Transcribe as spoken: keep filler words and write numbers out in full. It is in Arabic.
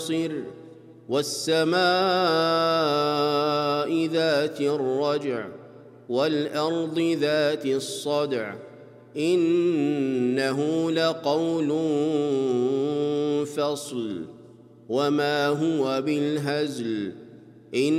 والسماء ذات الرجع والأرض ذات الصدع إنه لقول فصل وما هو بالهزل.